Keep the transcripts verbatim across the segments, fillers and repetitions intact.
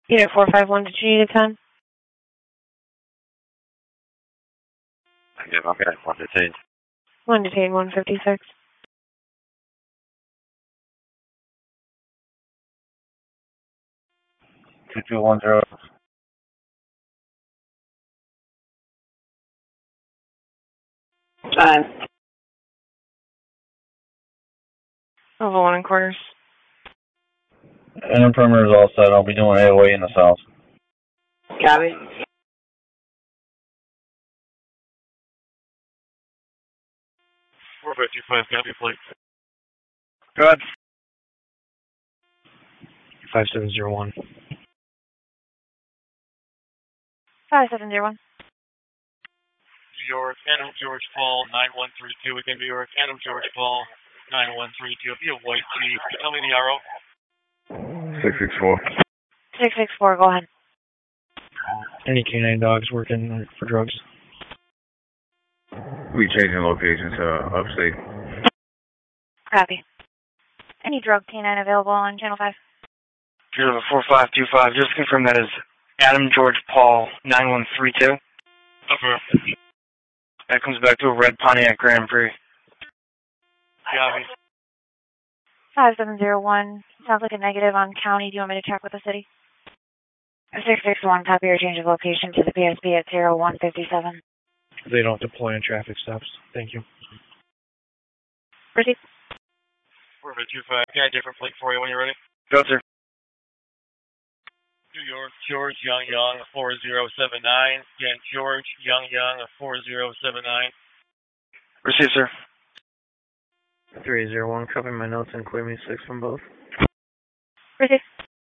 Unit four five one, did you need a ten? Yeah, okay, one detained. One detained, one fifty-six. two two one zero. Five. Level one and quarters. Inner perimeter is all set. I'll be doing A O A in the south. Copy. four five two five, copy, plate. Go ahead. five seven zero one. five seven zero one. New York, Adam George Paul, nine one three two. Within New York, Adam George Paul, nine one three two. It'll be a white Jeep. Tell me the R O. six six four. six six four, go ahead. Any canine dogs working for drugs? We changing location to upstate. Copy. Any drug canine available on Channel five? Zero four five two five. Just confirm that is Adam George Paul, nine one three two. Upper. That comes back to a red Pontiac Grand Prix. Copy. five seven zero one. Sounds like a negative on county. Do you want me to check with the city? six six one, copy your change of location to the P S B at zero one fifty-seven. They don't deploy in traffic stops. Thank you. Proceed. four five two five. Got a different plate for you when you're ready. Go, sir. New York, George Young Young, four zero seven nine. Again, George Young Young, four zero seven nine. Receive, sir. three zero one, copy my notes and clear me six from both. Proceed.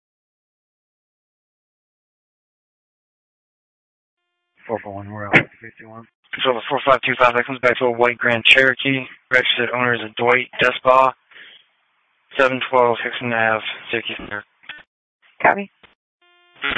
four four one, we're out. three two one. Control four five two five, that comes back to a white Grand Cherokee. Registered owner is a Dwight Despaw. seven twelve Hickson Avenue, Syracuse, New York. Copy.